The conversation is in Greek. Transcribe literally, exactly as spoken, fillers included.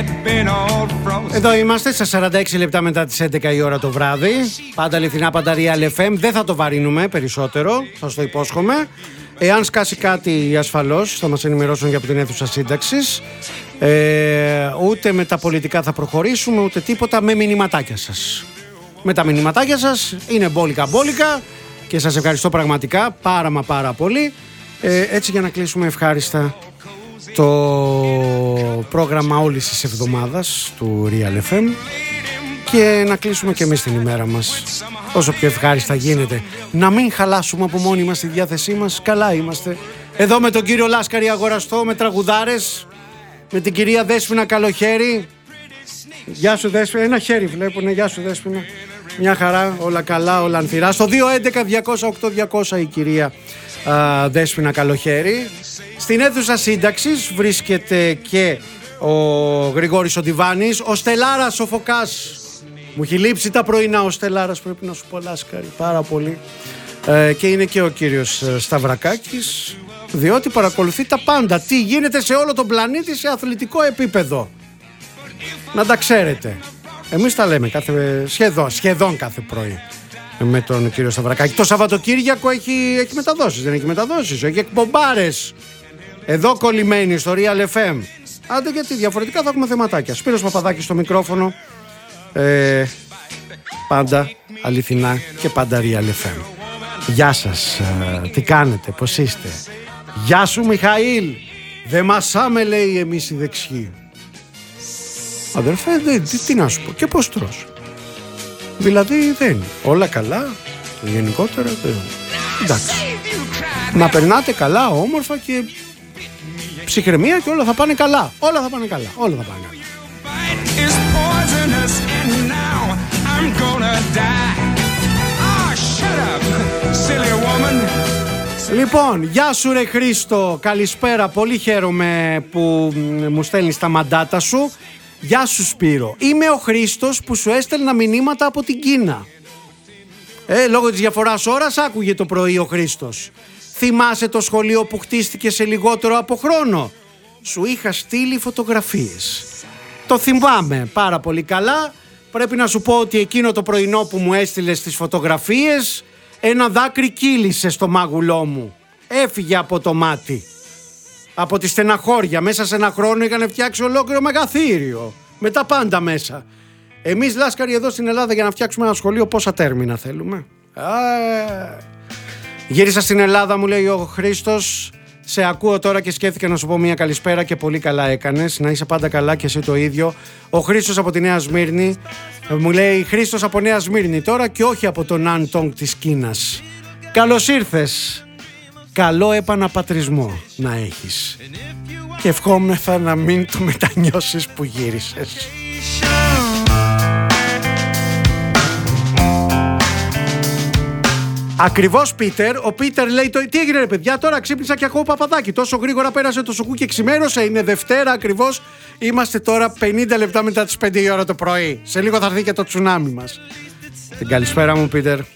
Εδώ είμαστε στα σαράντα έξι λεπτά μετά τις έντεκα η ώρα το βράδυ. Πάντα αληθινά, πάντα Real εφ εμ. Δεν θα το βαρύνουμε περισσότερο, σας το υπόσχομαι. Εάν σκάσει κάτι, ασφαλώς θα μας ενημερώσουν για από την αίθουσα σύνταξης. ε, Ούτε με τα πολιτικά θα προχωρήσουμε, ούτε τίποτα. Με μηνυματάκια σας. Με τα μηνυματάκια σας είναι μπόλικα μπόλικα. Και σας ευχαριστώ πραγματικά πάρα μα πάρα πολύ. ε, Έτσι για να κλείσουμε ευχάριστα το πρόγραμμα όλης της εβδομάδας του Real εφ εμ και να κλείσουμε και εμείς την ημέρα μας όσο πιο ευχάριστα γίνεται. Να μην χαλάσουμε από μόνοι μας τη διάθεσή μας. Καλά είμαστε. Εδώ με τον κύριο Λάσκαρη Αγοραστό, με τραγουδάρες, με την κυρία Δέσποινα Καλοχέρη. Γεια σου Δέσποινα. Ένα χέρι βλέπουνε. Γεια σου Δέσποινα. Μια χαρά, όλα καλά, όλα ανθυρά. Στο δύο έντεκα διακόσια οκτώ διακόσια η κυρία α, Δέσποινα Καλοχέρη. Στην αίθουσα σύνταξης βρίσκεται και ο Γρηγόρης ο Ντιβάνης, ο Στελάρας ο Φωκάς. Μου έχει λείψει τα πρωινά ο Στελάρας, πρέπει να σου πω Λάσκαρη, πάρα πολύ. Ε, και είναι και ο κύριος Σταυρακάκης, διότι παρακολουθεί τα πάντα. Τι γίνεται σε όλο τον πλανήτη σε αθλητικό επίπεδο. Να τα ξέρετε. Εμείς τα λέμε κάθε, σχεδόν, σχεδόν κάθε πρωί με τον κύριο Σταυρακάκη. Το Σαββατοκύριακο έχει, έχει μεταδόσεις, δεν έχει μεταδόσεις, έχει εκπομπάρες. Εδώ κολλημένοι στο Real εφ εμ. Άντε γιατί διαφορετικά θα έχουμε θεματάκια. Σπύρος Παπαδάκης στο μικρόφωνο. ε, Πάντα αληθινά και πάντα Real εφ εμ. Γεια σας, ε, τι κάνετε, πως είστε? Γεια σου Μιχαήλ. Δεν μασάμε λέει εμείς οι δεξιοί. Αδερφέ, δεν, τι, τι να σου πω, και πώς τρως? Δηλαδή δεν, όλα καλά, γενικότερα δεν. Εντάξει. Να περνάτε καλά, όμορφα και ψυχραιμία και όλα θα πάνε καλά. Όλα θα πάνε καλά, όλα θα πάνε καλά. Λοιπόν, γεια σου ρε Χρήστο, καλησπέρα, πολύ χαίρομαι που μου στέλνεις τα μαντάτα σου. Γεια σου Σπύρο, είμαι ο Χρήστος που σου έστελνα μηνύματα από την Κίνα. Ε, λόγω της διαφοράς ώρας άκουγε το πρωί ο Χρήστος. Θυμάσαι το σχολείο που χτίστηκε σε λιγότερο από χρόνο? Σου είχα στείλει φωτογραφίες. Το θυμάμαι πάρα πολύ καλά. Πρέπει να σου πω ότι εκείνο το πρωινό που μου έστειλες τις φωτογραφίες, ένα δάκρυ κύλησε στο μάγουλό μου. Έφυγε από το μάτι. Από τη στεναχώρια. Μέσα σε ένα χρόνο είχαν φτιάξει ολόκληρο μεγαθύριο. Με τα πάντα μέσα. Εμείς Λάσκαροι εδώ στην Ελλάδα για να φτιάξουμε ένα σχολείο πόσα τέρμινα θέλουμε? Α, γύρισα στην Ελλάδα μου λέει ο Χρήστος. Σε ακούω τώρα και σκέφτηκα να σου πω μια καλησπέρα και πολύ καλά έκανες. Να είσαι πάντα καλά και εσύ το ίδιο. Ο Χρήστος από τη Νέα Σμύρνη μου λέει Χρήστος από Νέα Σμύρνη τώρα και όχι από τον Ναντόγκ της Κίνας. Καλώς ήρθες. Καλό επαναπατρισμό να έχεις. Και ευχόμεθα να μην το μετανιώσεις που γύρισες. Ακριβώς Πίτερ. Ο Πίτερ λέει το... Τι έγινε ρε παιδιά, τώρα ξύπνησα και ακούω Παπαδάκι. Τόσο γρήγορα πέρασε το σουκού και ξημέρωσε. Είναι Δευτέρα ακριβώς. Είμαστε τώρα πενήντα λεπτά μετά τις πέντε η ώρα το πρωί. Σε λίγο θα έρθει και το τσουνάμι μας. Την καλησπέρα μου Πίτερ.